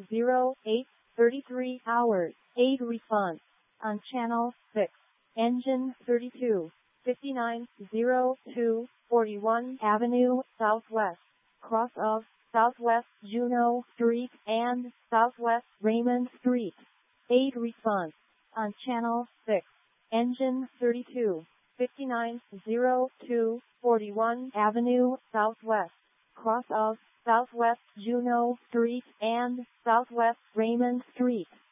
08:33 hours. Aid response on channel 6. Engine 32, 5902 41 Avenue Southwest, cross of Southwest Juneau Street and Southwest Raymond Street. Aid response on channel 6. Engine 32, 5902 41 Avenue Southwest, cross of Southwest Juneau Street and Southwest Raymond Street.